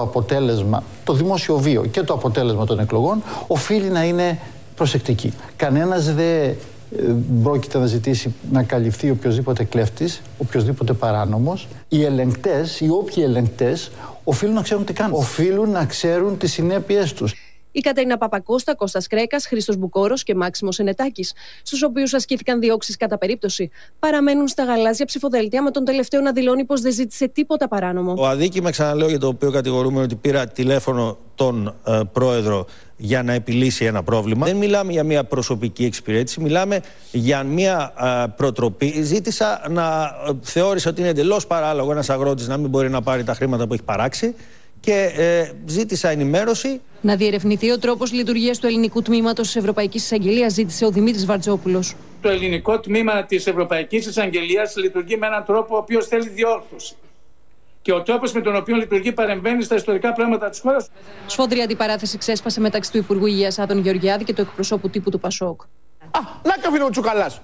αποτέλεσμα, το δημόσιο βίο και το αποτέλεσμα των εκλογών οφείλει να είναι προσεκτική. Κανένας δεν πρόκειται να ζητήσει να καλυφθεί οποιοσδήποτε κλέφτης, οποιοσδήποτε παράνομος. Οι ελεγκτές, οι όποιοι ελεγκτές, οφείλουν να ξέρουν τι κάνουν. Οφείλουν να ξέρουν τις συνέπειες τους. Η Κατερίνα Παπακώστα, Κώστας Κρέκας, Χρήστος Μπουκόρος και Μάξιμος Ενετάκης, στους οποίους ασκήθηκαν διώξεις κατά περίπτωση, παραμένουν στα γαλάζια ψηφοδέλτια, με τον τελευταίο να δηλώνει πως δεν ζήτησε τίποτα παράνομο. Ο αδίκημα, ξαναλέω, για το οποίο κατηγορούμε ότι πήρα τηλέφωνο τον πρόεδρο για να επιλύσει ένα πρόβλημα. Δεν μιλάμε για μια προσωπική εξυπηρέτηση, μιλάμε για μια προτροπή. Ζήτησα θεώρησα ότι είναι εντελώς παράλογο ένας αγρότης να μην μπορεί να πάρει τα χρήματα που έχει παράξει και ζήτησα ενημέρωση. Να διερευνηθεί ο τρόπος λειτουργίας του ελληνικού τμήματος της Ευρωπαϊκής Εισαγγελίας, ζήτησε ο Δημήτρης Βαρτζόπουλος. Το ελληνικό τμήμα της Ευρωπαϊκής Εισαγγελίας λειτουργεί με έναν τρόπο ο οποίος θέλει διόρθωση. Και ο τρόπος με τον οποίο λειτουργεί παρεμβαίνει στα ιστορικά πράγματα της χώρας. Σφόδρη αντιπαράθεση ξέσπασε μεταξύ του Υπουργού Υγείας Άδων Γεωργιάδη και του εκπροσώπου τύπου του Πασόκ. Να και ο φίλο Τσουκαλάς.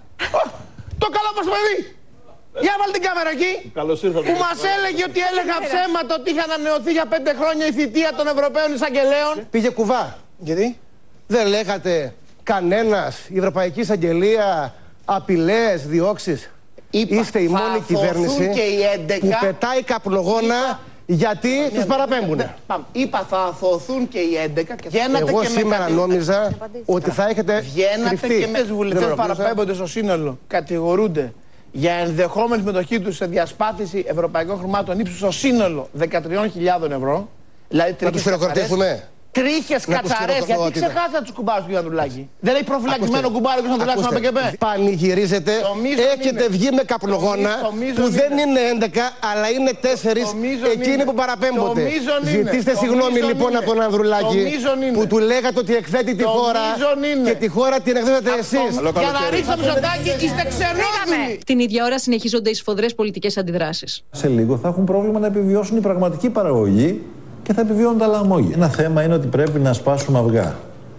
Το καλό μας παιδί. Για βάλει την κάμερα εκεί. Που μας έλεγε ότι έλεγα ψέματα ότι είχε ανανεωθεί για 5 χρόνια η θητεία των Ευρωπαίων Εισαγγελέων. Πήγε κουβά. Γιατί? Δεν λέγατε κανένας, η Ευρωπαϊκή Εισαγγελία, απειλές, διώξεις? Είστε η μόνη κυβέρνηση που πετάει καπνογόνα γιατί τους παραπέμπουνε. Είπα θα αθωωθούν και οι 11 και εγώ σήμερα νόμιζα ότι θα έχετε κρυφτεί. Και με τους βουλευτές παραπέμπονται στο σύνολο κατηγορούνται για ενδεχόμενη συμμετοχή τους σε διασπάθηση ευρωπαϊκών χρημάτων ύψους στο σύνολο 13.000 ευρώ. Δηλαδή να τους χειροκροτήσουμε. Τρίχες, κατσαρές. Γιατί ξεχάσατε τους κουμπάρους του Γιαννουλάκη? Δεν έχει προφυλακισμένο κουμπάρο και να δουλέψει να πεκεπέ. Πανηγυρίζετε, έχετε βγει με καπνογόνα που δεν είναι 11 αλλά είναι 4 εκείνοι που παραπέμπονται. Ζητήστε συγγνώμη λοιπόν από τον Ανδρουλάκη που του λέγατε ότι εκθέτει τη χώρα και τη χώρα την εκθέτετε εσείς. Για να ρίξετε το Μητσοτάκη είστε ξενόδουλοι. Την ίδια ώρα συνεχίζονται οι σφοδρές πολιτικές αντιδράσεις. Σε λίγο θα έχουν πρόβλημα να επιβιώσουν η πραγματική παραγωγή και θα επιβιώνουν τα λαμόγια. Ένα θέμα είναι ότι πρέπει να σπάσουμε αυγά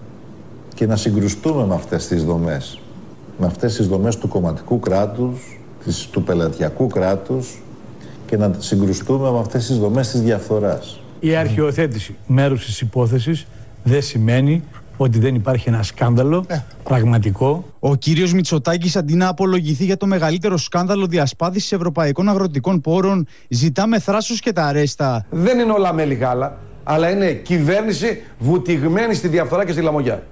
και να συγκρουστούμε με αυτές τις δομές. Με αυτές τις δομές του κομματικού κράτους, του πελατειακού κράτους και να συγκρουστούμε με αυτές τις δομές της διαφθοράς. Η αρχαιοθέτηση μέρους της υπόθεσης δεν σημαίνει ότι δεν υπάρχει ένα σκάνδαλο πραγματικό. Ο κύριος Μητσοτάκης, αντί να απολογηθεί για το μεγαλύτερο σκάνδαλο διασπάθησης ευρωπαϊκών αγροτικών πόρων, ζητά με θράσος και τα αρέστα. Δεν είναι όλα μέλι γάλα, αλλά είναι κυβέρνηση βουτυγμένη στη διαφθορά και στη λαμογιά.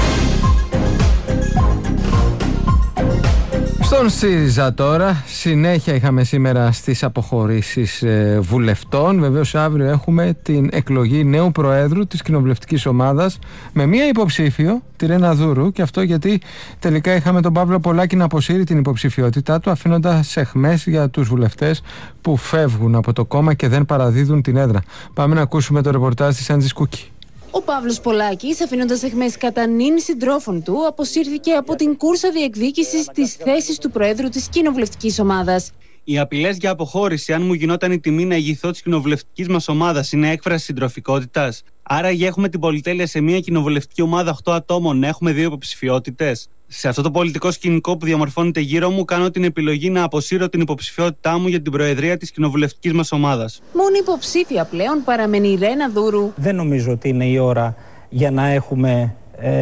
Στον ΣΥΡΙΖΑ τώρα, συνέχεια είχαμε σήμερα στις αποχωρήσεις βουλευτών. Βεβαίως αύριο έχουμε την εκλογή νέου προέδρου της κοινοβουλευτικής ομάδας με μία υποψήφιο, τη Ρένα Δούρου, και αυτό γιατί τελικά είχαμε τον Παύλο Πολάκη να αποσύρει την υποψηφιότητά του, αφήνοντας αιχμές για τους βουλευτές που φεύγουν από το κόμμα και δεν παραδίδουν την έδρα. Πάμε να ακούσουμε το ρεπορτάζ της Άντζης Κούκη. Ο Παύλος Πολάκης, αφήνοντας αιχμές κατά νυν συντρόφων του, αποσύρθηκε από την κούρσα διεκδίκησης της θέσης του Προέδρου της κοινοβουλευτικής ομάδας. Οι απειλές για αποχώρηση, αν μου γινόταν η τιμή να ηγηθώ της κοινοβουλευτικής μας ομάδας, είναι έκφραση συντροφικότητας? Άραγε έχουμε την πολυτέλεια σε μια κοινοβουλευτική ομάδα 8 ατόμων να έχουμε 2 υποψηφιότητες? Σε αυτό το πολιτικό σκηνικό που διαμορφώνεται γύρω μου, κάνω την επιλογή να αποσύρω την υποψηφιότητά μου για την προεδρία της κοινοβουλευτικής μας ομάδας. Μόνη υποψήφια πλέον παραμένει η Ρένα Δούρου. Δεν νομίζω ότι είναι η ώρα για να έχουμε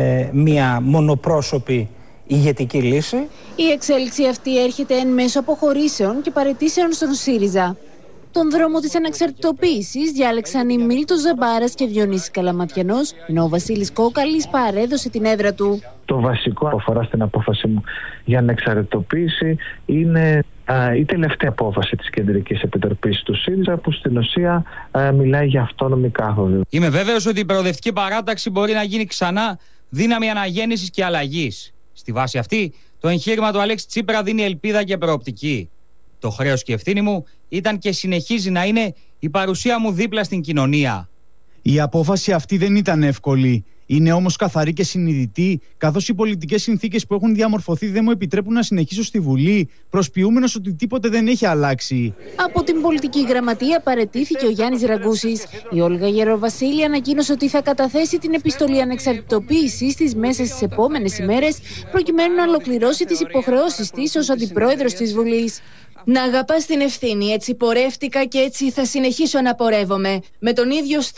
μία μονοπρόσωπη ηγετική λύση. Η εξέλιξη αυτή έρχεται εν μέσω αποχωρήσεων και παραιτήσεων στον ΣΥΡΙΖΑ. Τον δρόμο της ανεξαρτητοποίησης διάλεξαν οι Μίλτος Ζαμπάρας και Διονύσης Καλαματιανός, ενώ ο Βασίλης Κόκαλης παρέδωσε την έδρα του. Το βασικό που αφορά στην απόφαση μου για ανεξαρτητοποίηση είναι η τελευταία απόφαση της Κεντρικής Επιτροπής του ΣΥΡΙΖΑ, που στην ουσία μιλάει για αυτόνομη κάθοδο. Είμαι βέβαιος ότι η προοδευτική παράταξη μπορεί να γίνει ξανά δύναμη αναγέννησης και αλλαγής. Στη βάση αυτή, το εγχείρημα του Αλέξη Τσίπρα δίνει ελπίδα και προοπτική. Το χρέος και ευθύνη μου ήταν και συνεχίζει να είναι η παρουσία μου δίπλα στην κοινωνία. Η απόφαση αυτή δεν ήταν εύκολη. Είναι όμως καθαρή και συνειδητή, καθώς οι πολιτικές συνθήκες που έχουν διαμορφωθεί δεν μου επιτρέπουν να συνεχίσω στη Βουλή, προσποιούμενος ότι τίποτε δεν έχει αλλάξει. Από την πολιτική γραμματεία παραιτήθηκε ο Γιάννης Ραγκούσης. Η Όλγα Γεροβασίλη ανακοίνωσε ότι θα καταθέσει την επιστολή ανεξαρτητοποίησης της μέσα στις επόμενες ημέρες, προκειμένου να ολοκληρώσει τις υποχρεώσεις της ως αντιπρόεδρος της Βουλής. Να αγαπάς την ευθύνη, έτσι πορεύτηκα και έτσι θα συνεχίσω να πορεύομαι. Με τον ίδιο